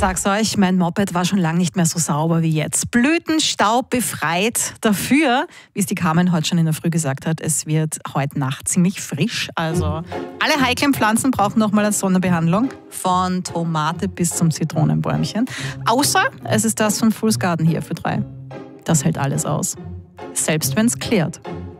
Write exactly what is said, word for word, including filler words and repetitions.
sag's euch, mein Moped war schon lange nicht mehr so sauber wie jetzt. Blütenstaub befreit. Dafür, wie es die Carmen heute schon in der Früh gesagt hat, es wird heute Nacht ziemlich frisch. Also alle heiklen Pflanzen brauchen nochmal eine Sonnenbehandlung. Von Tomate bis zum Zitronenbäumchen. Außer es ist das von Fool's Garden hier für drei. Das hält alles aus. Selbst wenn es klärt.